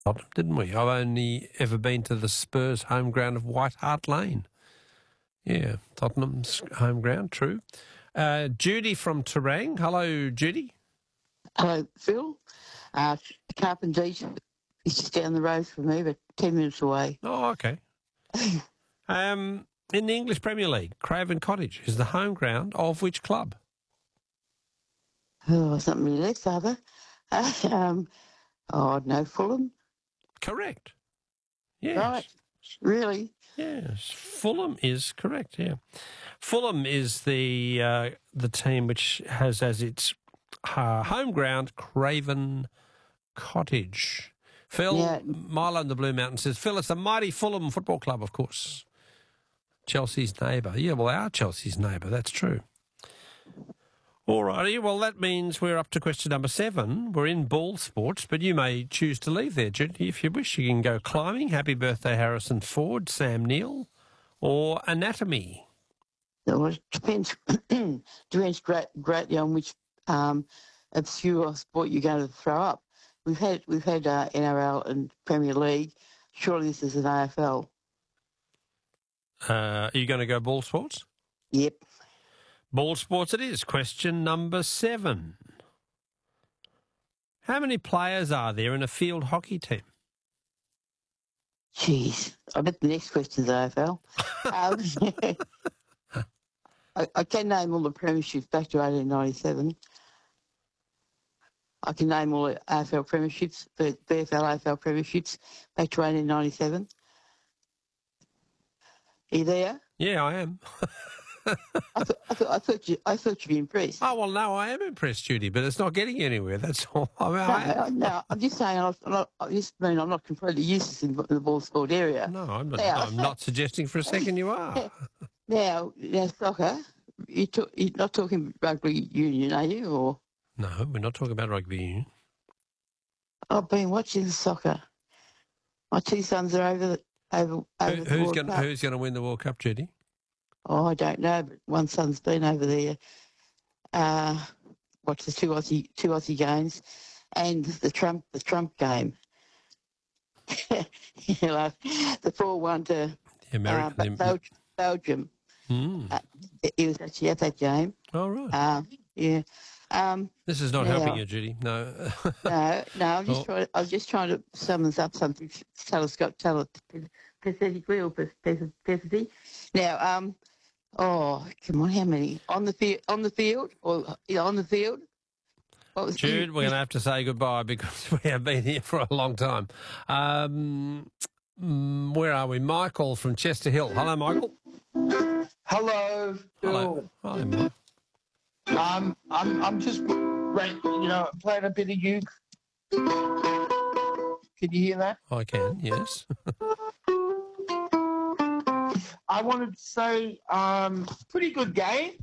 Tottenham, didn't we? I've only ever been to the Spurs home ground of White Hart Lane. Yeah, Tottenham's home ground, true. Judy from Terang. Hello, Judy. Hello, Phil. Carpentries is just down the road from me, but 10 minutes away. Oh, okay. In the English Premier League, Craven Cottage is the home ground of which club? Oh, something really father. No, Fulham. Correct. Yes. Right. Really? Yes, Fulham is correct, yeah. Fulham is the team which has as its home ground Craven Cottage. Phil, Yeah. Milo in the Blue Mountain says, Phil, it's the mighty Fulham Football Club, of course. Chelsea's neighbour. Yeah, well, our Chelsea's neighbour, that's true. All righty, well, that means we're up to question number 7. We're in ball sports, but you may choose to leave there, Judy, if you wish. You can go climbing, happy birthday Harrison Ford, Sam Neill, or anatomy. Well, it depends greatly on which obscure sport you're going to throw up. We've had NRL and Premier League. Surely this is an AFL. Are you going to go ball sports? Yep. Ball sports it is. Question number 7. How many players are there in a field hockey team? Jeez. I bet the next question's AFL. I can name all the premierships back to 1897. I can name all the AFL premierships, the VFL AFL premierships back to 1897. Are you there? Yeah, I am. I thought you'd be impressed. Oh, well, no, I am impressed, Judy, but it's not getting anywhere, that's all. No, I'm just saying, I'm not completely useless in the ball sport area. No, I'm not suggesting for a second you are. Now soccer, you're not talking rugby union, are you? Or No, we're not talking about rugby union. I've been watching soccer. My 2 sons are over the World Cup. Who's going to win the World Cup, Judy? Oh, I don't know, but one son's been over there. Watched the two Aussie games, and the Trump game. The 4-1 to Belgium. He was actually at that game. Oh, right. Yeah. This is not helping you, Judy. No. No. I was just trying to summons up something. Pathetically or pathetically. Now, come on, how many on the field? On the field? Jude, we're going to have to say goodbye because we have been here for a long time. Where are we? Michael from Chester Hill. Hello, Michael. Hello. Hello. Hi, Mike. I'm just playing a bit of uke. Can you hear that? I can, yes. I wanted to say, pretty good game.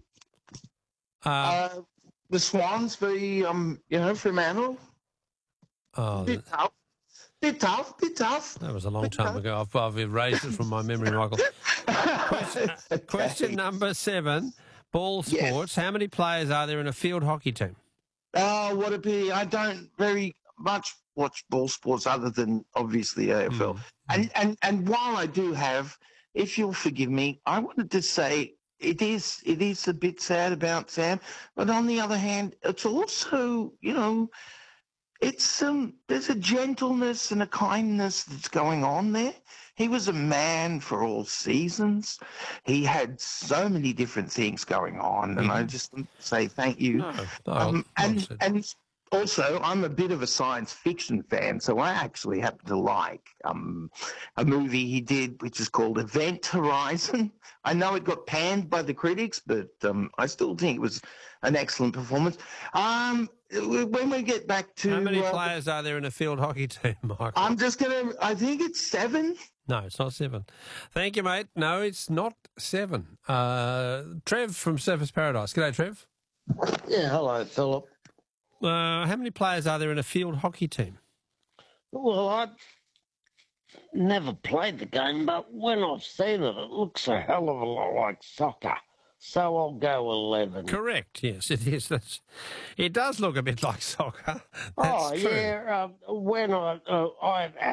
The Swans Fremantle. Oh, Bit tough. That was a long time ago. I've erased it from my memory, Michael. Question number 7, ball sports. Yes. How many players are there in a field hockey team? Oh, what a pity. I don't very much watch ball sports other than obviously AFL. And while I do have, if you'll forgive me, I wanted to say it is a bit sad about Sam, but on the other hand, it's also, it's there's a gentleness and a kindness that's going on there. He was a man for all seasons. He had so many different things going on, and I just want to say thank you. And also, I'm a bit of a science fiction fan, so I actually happen to like a movie he did, which is called Event Horizon. I know it got panned by the critics, but I still think it was an excellent performance. When we get back to... How many players are there in a field hockey team, Michael? I think it's 7. No, it's not 7. Thank you, mate. No, it's not 7. Trev from Surfers Paradise. G'day, Trev. Yeah, hello, Philip. How many players are there in a field hockey team? Well, I've never played the game, but when I've seen it, it looks a hell of a lot like soccer. So I'll go 11. Correct, yes, it is. It does look a bit like soccer. That's true. Yeah, when I've